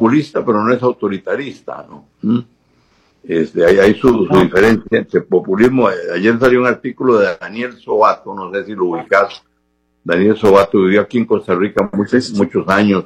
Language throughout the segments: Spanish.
populista, pero no es autoritarista, ¿no? Hay su diferencia entre populismo. Ayer salió un artículo de Daniel Sobato, no sé si lo ubicas. Daniel Sobato vivió aquí en Costa Rica muchos años,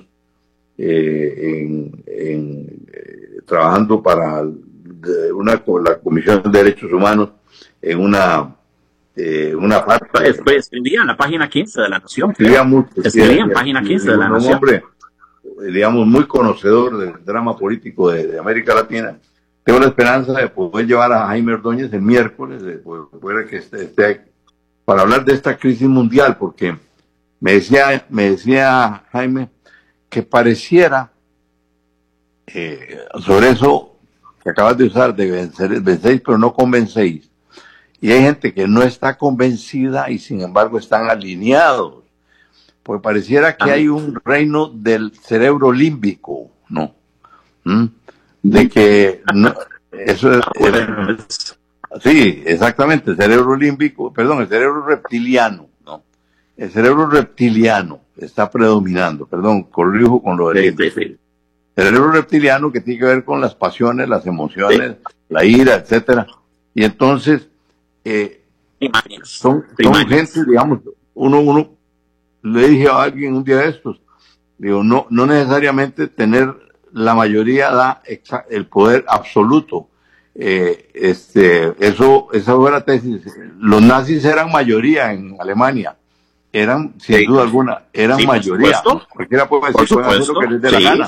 trabajando para la Comisión de Derechos Humanos en una parte. Escribía en la página 15 de La Nación. Escribía mucho. Escribía en página 15 de La Nación. Un hombre, digamos, muy conocedor del drama político de América Latina. Tengo la esperanza de poder llevar a Jaime Ordóñez el miércoles, de poder que esté aquí, para hablar de esta crisis mundial, porque me decía Jaime que pareciera, sobre eso que acabas de usar, de vencéis pero no convencéis, y hay gente que no está convencida y sin embargo están alineados, porque pareciera que hay un reino del cerebro límbico, ¿no? De que no, eso es, sí, exactamente, el cerebro límbico, perdón, el cerebro reptiliano, ¿no? El cerebro reptiliano está predominando, corrijo con lo del límbico. El cerebro reptiliano que tiene que ver con las pasiones, las emociones, la ira, etcétera. Y entonces son gente, digamos, uno le dije a alguien un día de estos, digo, no necesariamente tener la mayoría da el poder absoluto. Esa fue la tesis. Los nazis eran mayoría en Alemania. Eran, sin duda alguna, eran mayoría. Cualquiera puede decir, pueden hacer lo que les dé la gana.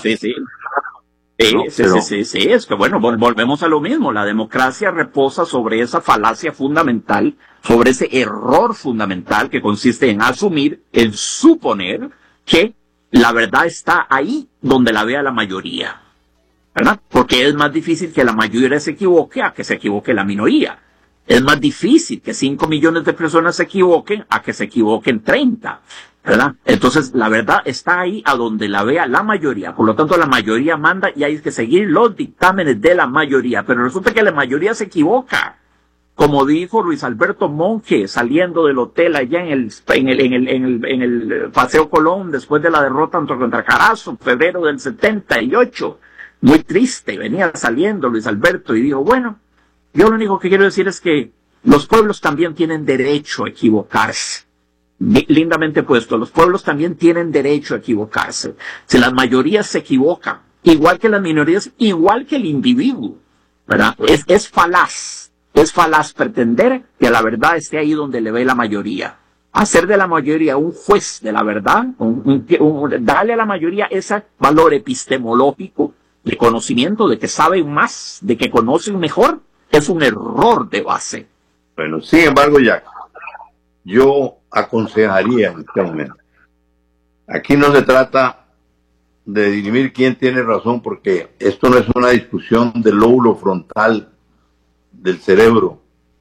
Sí, es que bueno, volvemos a lo mismo. La democracia reposa sobre esa falacia fundamental, sobre ese error fundamental que consiste en asumir, en suponer que la verdad está ahí donde la vea la mayoría, ¿verdad? Porque es más difícil que la mayoría se equivoque a que se equivoque la minoría. Es más difícil que 5 millones de personas se equivoquen a que se equivoquen 30, ¿verdad? Entonces, la verdad está ahí a donde la vea la mayoría. Por lo tanto, la mayoría manda y hay que seguir los dictámenes de la mayoría. Pero resulta que la mayoría se equivoca. Como dijo Luis Alberto Monge saliendo del hotel allá en el Paseo Colón después de la derrota contra Carazo, febrero del 78. Muy triste, venía saliendo Luis Alberto y dijo, bueno, yo lo único que quiero decir es que los pueblos también tienen derecho a equivocarse. Lindamente puesto, los pueblos también tienen derecho a equivocarse. Si las mayorías se equivocan, igual que las minorías, igual que el individuo, ¿verdad? Es falaz. Es falaz pretender que la verdad esté ahí donde le ve la mayoría. Hacer de la mayoría un juez de la verdad, darle a la mayoría ese valor epistemológico de conocimiento, de que saben más, de que conocen mejor, es un error de base. Bueno, sin embargo, Jack, yo aconsejaría en este momento. Aquí no se trata de dirimir quién tiene razón, porque esto no es una discusión del lóbulo frontal del cerebro,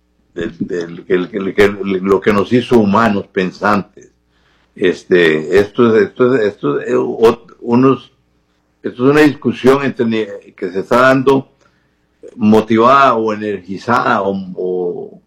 lo que nos hizo humanos pensantes. Esto es una discusión que se está dando motivada o energizada o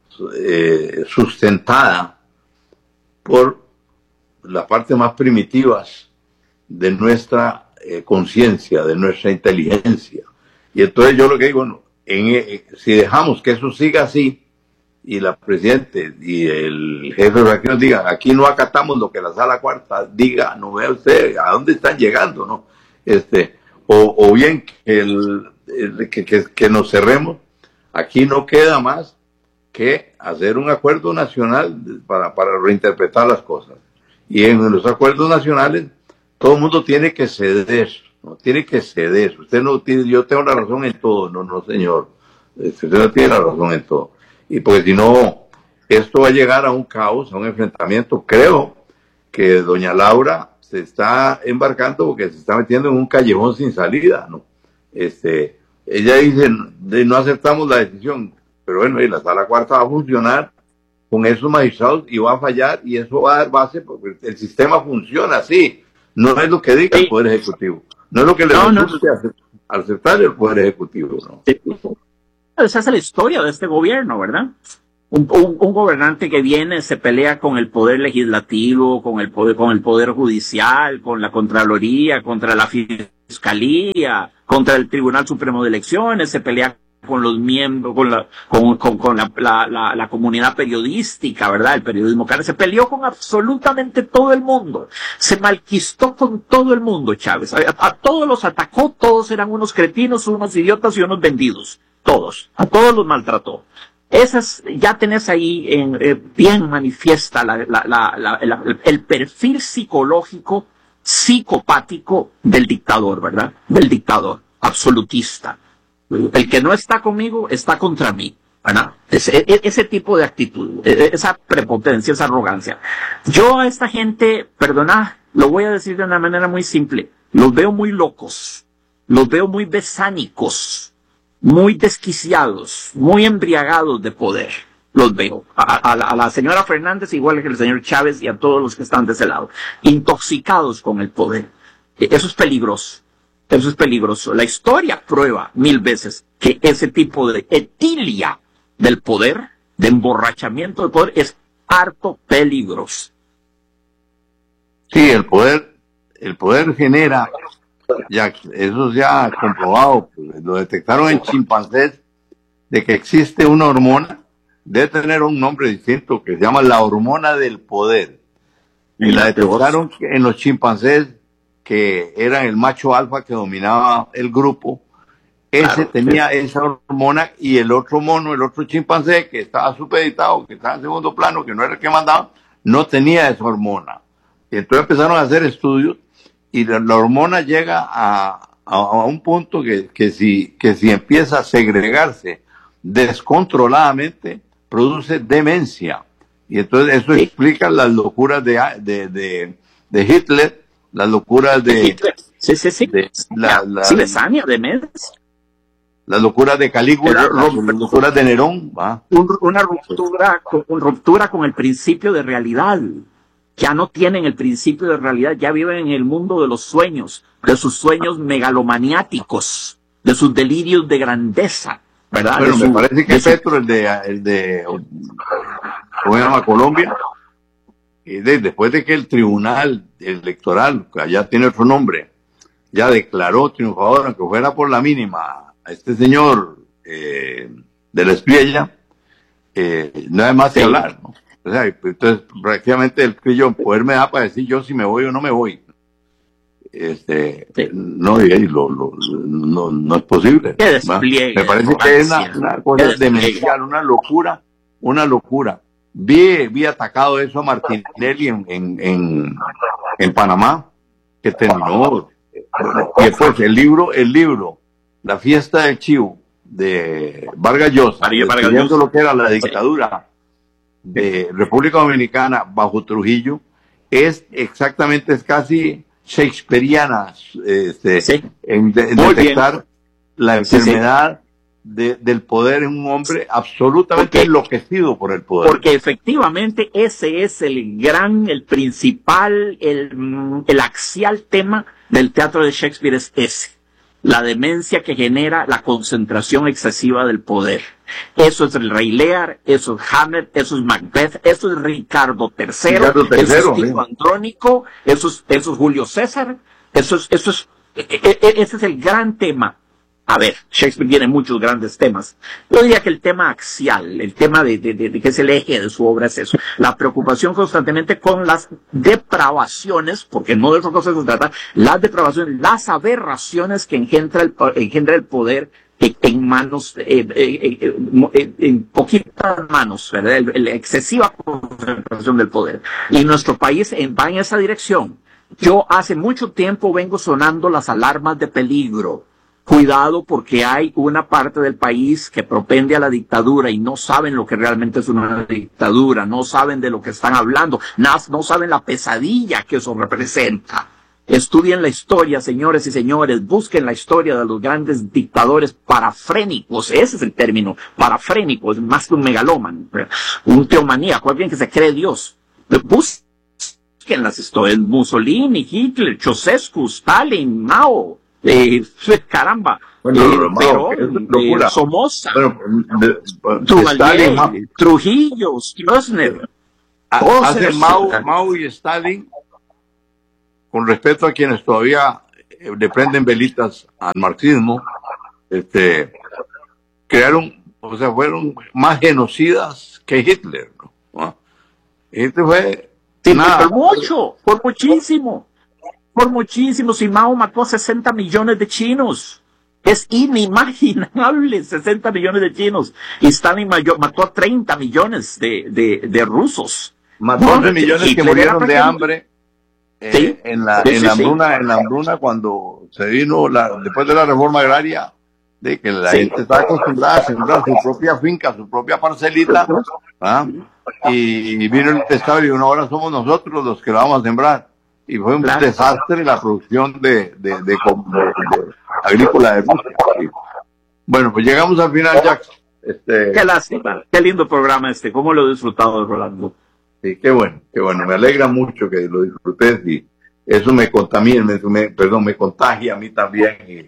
sustentada por las partes más primitivas de nuestra conciencia, de nuestra inteligencia. Y entonces yo lo que digo, si dejamos que eso siga así, y la Presidente y el jefe de fracción digan, aquí no acatamos lo que la Sala Cuarta diga, no vea usted a dónde están llegando, ¿no? O bien que nos cerremos, aquí no queda más que hacer un acuerdo nacional para reinterpretar las cosas. Y en los acuerdos nacionales todo el mundo tiene que ceder, no tiene que ceder. Usted no tiene, yo tengo la razón en todo, no señor, usted no tiene la razón en todo. Y porque si no, esto va a llegar a un caos, a un enfrentamiento. Creo que doña Laura se está embarcando porque se está metiendo en un callejón sin salida, ¿no? Ella dice, no aceptamos la decisión, pero bueno, y la Sala Cuarta va a funcionar con esos magistrados y va a fallar, y eso va a dar base, porque el sistema funciona así. No es lo que diga el Poder Ejecutivo, no es lo que le resulte aceptar el Poder Ejecutivo, ¿no? Esa es la historia de este gobierno, ¿verdad? Un gobernante que viene, se pelea con el poder legislativo, con el poder judicial, con la Contraloría, contra la Fiscalía, contra el Tribunal Supremo de Elecciones, se pelea con los miembros, con la comunidad periodística, ¿verdad? El periodismo canario se peleó con absolutamente todo el mundo, se malquistó con todo el mundo, Chávez, a todos los atacó, todos eran unos cretinos, unos idiotas y unos vendidos, todos, a todos los maltrató. Ya tenés ahí bien manifiesta el perfil psicológico, psicopático del dictador, ¿verdad? Del dictador absolutista. El que no está conmigo está contra mí, ¿verdad? Ese tipo de actitud, esa prepotencia, esa arrogancia. Yo a esta gente, perdona, lo voy a decir de una manera muy simple, los veo muy locos, los veo muy besánicos, muy desquiciados, muy embriagados de poder. Los veo. A la señora Fernández, igual que el señor Chávez y a todos los que están de ese lado. Intoxicados con el poder. Eso es peligroso. Eso es peligroso. La historia prueba 1000 veces que ese tipo de etilia del poder, de emborrachamiento del poder, es harto peligroso. Sí, el poder genera, ya, eso ya comprobado, lo detectaron en chimpancés, de que existe una hormona, debe tener un nombre distinto, que se llama la hormona del poder. Y la detectaron en los chimpancés, que eran el macho alfa que dominaba el grupo. Ese tenía esa hormona, y el otro mono, el otro chimpancé, que estaba supeditado, que estaba en segundo plano, que no era el que mandaba, no tenía esa hormona. Y entonces empezaron a hacer estudios, y la hormona llega a un punto que si empieza a segregarse descontroladamente, produce demencia. Y entonces eso explica las locuras de Hitler, las locuras de Hitler. Sí. De Sania, de Méndez. Las locuras de Calígula, las locuras de Nerón. Una ruptura con el principio de realidad. Ya no tienen el principio de realidad, ya viven en el mundo de los sueños, de sus sueños megalomaniáticos, de sus delirios de grandeza, ¿verdad? Bueno, me parece que Petro, el de ¿cómo se llama? Colombia, después de que el tribunal electoral, que allá tiene otro nombre, ya declaró triunfador, aunque fuera por la mínima, a este señor de la Espriella, no hay más que hablar, ¿no? O sea, entonces prácticamente el que yo poder me da para decir yo si me voy o no me voy. No, no es posible. Me parece que es una cosa demencial, una locura. Vi atacado eso a Martinelli en Panamá, que terminó. Y después el libro, La fiesta del chivo, de Vargas Llosa, describiendo lo que era la dictadura de República Dominicana bajo Trujillo, es casi shakespeariana, en detectar la enfermedad del poder en un hombre absolutamente enloquecido por el poder. Porque efectivamente ese es el principal, el axial tema del teatro de Shakespeare, es ese. La demencia que genera la concentración excesiva del poder. Eso es el Rey Lear, eso es Hamlet, eso es Macbeth, eso es Ricardo III, eso es Tito Andrónico, eso es Julio César, ese es el gran tema. A ver, Shakespeare tiene muchos grandes temas. Yo diría que el tema axial, el tema de que es el eje de su obra, es eso. La preocupación constantemente con las depravaciones, porque no de otra cosa se trata, las depravaciones, las aberraciones que engendra el poder en manos, en poquitas manos, ¿verdad? La excesiva concentración del poder. Y nuestro país va en esa dirección. Yo hace mucho tiempo vengo sonando las alarmas de peligro. Cuidado, porque hay una parte del país que propende a la dictadura y no saben lo que realmente es una dictadura, no saben de lo que están hablando, no saben la pesadilla que eso representa. Estudien la historia, señores y señores, busquen la historia de los grandes dictadores parafrénicos, ese es el término, parafrénico, es más que un megalómano, un teomaníaco, alguien que se cree Dios. Busquen las historias, Mussolini, Hitler, Ceausescu, Stalin, Mao, Caramba. Bueno, Perón, Somoza, Stalin, Trujillo, Stroessner. Hace Mao y Stalin, con respeto a quienes todavía le prenden velitas al marxismo, fueron más genocidas que Hitler, ¿no? Hitler fue por muchísimo, si Mao mató a 60 millones de chinos. Es inimaginable, 60 millones de chinos. Y Stalin mató a 30 millones de rusos. Mató a 11 millones que murieron de hambre en la hambruna cuando se vino después de la reforma agraria, de que la gente estaba acostumbrada a sembrar su propia finca, su propia parcelita, y vino el Estado y dijo, no, ahora somos nosotros los que lo vamos a sembrar. Y fue un desastre la producción de agrícola de Rusia. Bueno, pues llegamos al final, Jackson. Qué lástima, qué lindo programa cómo lo he disfrutado, Rolando. Sí, qué bueno, me alegra mucho que lo disfrutes y eso me contamina, me contagia a mí también y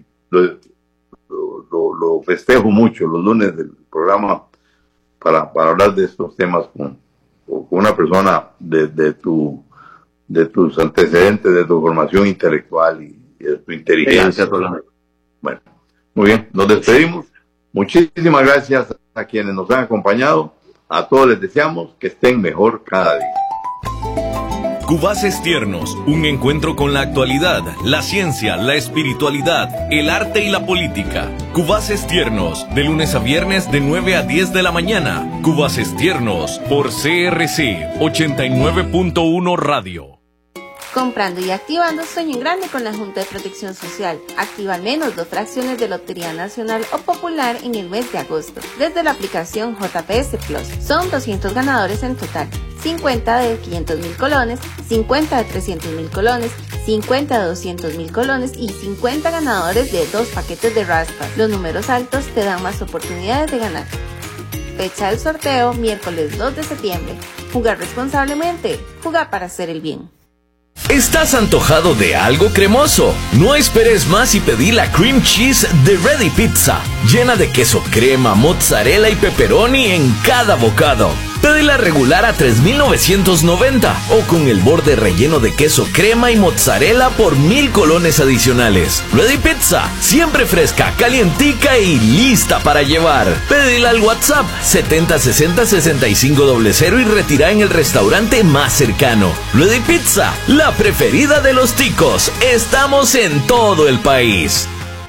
lo festejo mucho los lunes del programa para hablar de estos temas con una persona de tus antecedentes, de tu formación intelectual y de tu inteligencia. Bueno, muy bien, nos despedimos. Muchísimas gracias a quienes nos han acompañado. A todos les deseamos que estén mejor cada día. Cubaces Tiernos, un encuentro con la actualidad, la ciencia, la espiritualidad, el arte y la política. Cubaces Tiernos, de lunes a viernes de 9 a 10 de la mañana. Cubaces Tiernos, por CRC 89.1 Radio. Comprando y activando Sueño en Grande con la Junta de Protección Social. Activa al menos 2 fracciones de Lotería Nacional o Popular en el mes de agosto, desde la aplicación JPS Plus. Son 200 ganadores en total. 50 de 500.000 colones, 50 de 300.000 colones, 50 de 200.000 colones y 50 ganadores de 2 paquetes de raspas. Los números altos te dan más oportunidades de ganar. Fecha del sorteo, miércoles 2 de septiembre. Jugar responsablemente. Jugar para hacer el bien. ¿Estás antojado de algo cremoso? No esperes más y pedí la cream cheese de Ready Pizza, llena de queso crema, mozzarella y pepperoni en cada bocado. Pedila regular a $3,990 o con el borde relleno de queso crema y mozzarella por 1,000 colones adicionales. Ready Pizza, siempre fresca, calientica y lista para llevar. Pedila al WhatsApp 7060-6500 y retira en el restaurante más cercano. Ready Pizza, la preferida de los ticos. Estamos en todo el país.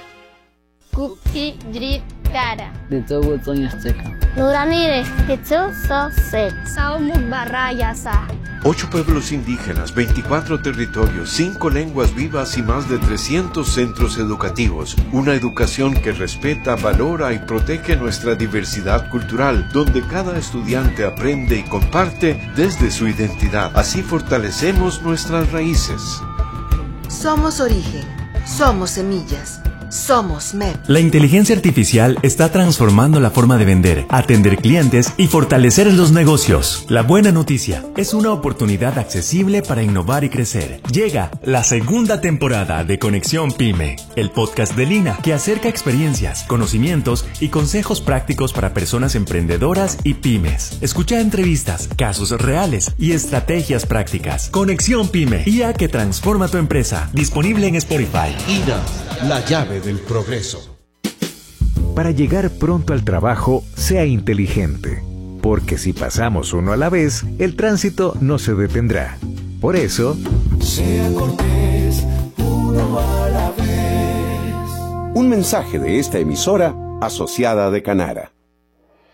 Cara. Nuranire, Soset, Barrayasa. 8 pueblos indígenas, 24 territorios, 5 lenguas vivas y más de 300 centros educativos. Una educación que respeta, valora y protege nuestra diversidad cultural, donde cada estudiante aprende y comparte desde su identidad. Así fortalecemos nuestras raíces. Somos origen, somos semillas. Somos MEP. La inteligencia artificial está transformando la forma de vender, atender clientes y fortalecer los negocios. La buena noticia es una oportunidad accesible para innovar y crecer. Llega la segunda temporada de Conexión Pyme, el podcast de Lina que acerca experiencias, conocimientos y consejos prácticos para personas emprendedoras y pymes. Escucha entrevistas, casos reales y estrategias prácticas. Conexión Pyme, IA que transforma tu empresa. Disponible en Spotify. INA, la llave del progreso. Para llegar pronto al trabajo, sea inteligente, porque si pasamos uno a la vez, el tránsito no se detendrá. Por eso, sea cortés, uno a la vez. Un mensaje de esta emisora asociada de Canara.